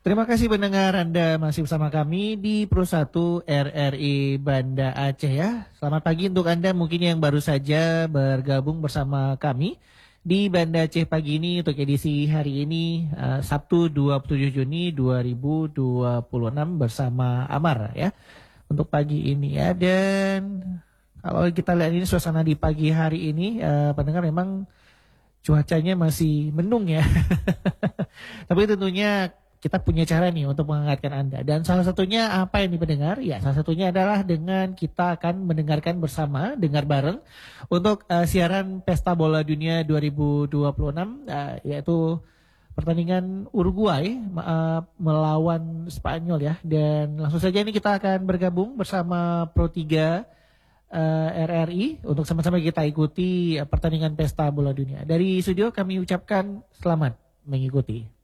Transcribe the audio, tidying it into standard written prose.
Terima kasih pendengar Anda masih bersama kami di Pro 1 RRI Banda Aceh ya. Selamat pagi untuk Anda mungkin yang baru saja bergabung bersama kami di Banda Aceh pagi ini untuk edisi hari ini Sabtu 27 Juni 2026 bersama Amar ya. Untuk pagi ini ya, dan kalau kita lihat ini suasana di pagi hari ini pendengar memang cuacanya masih mendung ya. Tapi tentunya kita punya cara nih untuk menghangatkan Anda. Dan salah satunya apa yang dipendengar? Ya, salah satunya adalah dengan kita akan mendengarkan bersama, dengar bareng untuk siaran Pesta Bola Dunia 2026 yaitu pertandingan Uruguay melawan Spanyol ya. Dan langsung saja ini kita akan bergabung bersama Pro 3 RRI untuk sama-sama kita ikuti pertandingan Pesta Bola Dunia. Dari studio kami ucapkan selamat mengikuti.